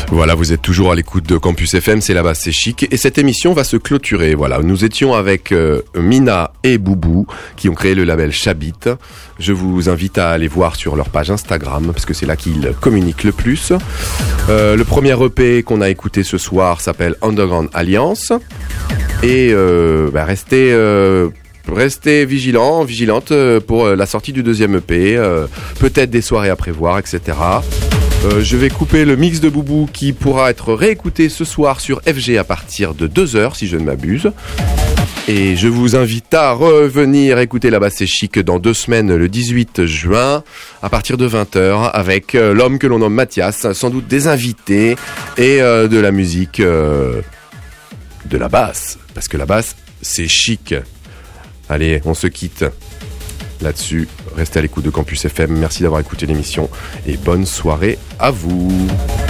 Voilà, vous êtes toujours à l'écoute de Campus FM, c'est là-bas, c'est chic. Et cette émission va se clôturer. Voilà, nous étions avec Mina et Boubou qui ont créé le label Chabit. Je vous invite à aller voir sur leur page Instagram parce que c'est là qu'ils communiquent le plus. Le premier EP qu'on a écouté ce soir s'appelle Underground Alliance. Et restez vigilantes pour la sortie du deuxième EP. Peut-être des soirées à prévoir, etc. Je vais couper le mix de Boubou qui pourra être réécouté ce soir sur FG à partir de 2h si je ne m'abuse. Et je vous invite à revenir écouter là-bas c'est chic dans 2 semaines le 18 juin à partir de 20h avec l'homme que l'on nomme Mathias, sans doute des invités et de la musique de la basse. Parce que la basse c'est chic. Allez, on se quitte là-dessus. Restez à l'écoute de Campus FM. Merci d'avoir écouté l'émission et bonne soirée à vous.